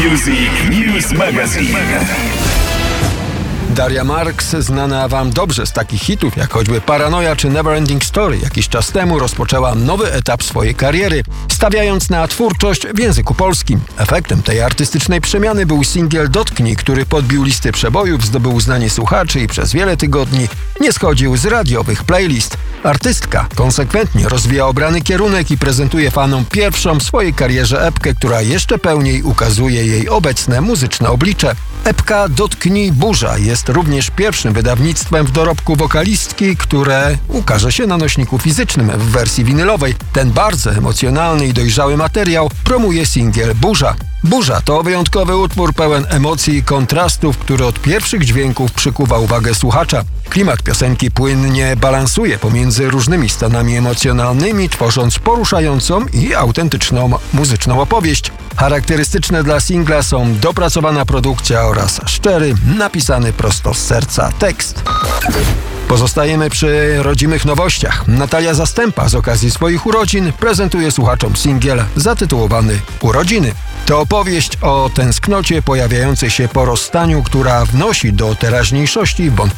News Magazine. Daria Marks, znana wam dobrze z takich hitów jak choćby Paranoia czy Neverending Story, jakiś czas temu rozpoczęła nowy etap swojej kariery, stawiając na twórczość w języku polskim. Efektem tej artystycznej przemiany był singiel Dotknij, który podbił listy przebojów, zdobył uznanie słuchaczy i przez wiele tygodni nie schodził z radiowych playlist. Artystka konsekwentnie rozwija obrany kierunek i prezentuje fanom pierwszą w swojej karierze epkę, która jeszcze pełniej ukazuje jej obecne muzyczne oblicze. Epka Dotknij Burza jest również pierwszym wydawnictwem w dorobku wokalistki, które ukaże się na nośniku fizycznym w wersji winylowej. Ten bardzo emocjonalny i dojrzały materiał promuje singiel Burza. Burza to wyjątkowy utwór pełen emocji i kontrastów, który od pierwszych dźwięków przykuwa uwagę słuchacza. Klimat piosenki płynnie balansuje pomiędzy różnymi stanami emocjonalnymi, tworząc poruszającą i autentyczną muzyczną opowieść. Charakterystyczne dla singla są dopracowana produkcja oraz szczery, napisany prosto z serca tekst. Pozostajemy przy rodzimych nowościach. Natalia Zastępa z okazji swoich urodzin prezentuje słuchaczom singiel zatytułowany Urodziny. To opowieść o tęsknocie pojawiającej się po rozstaniu, która wnosi do teraźniejszości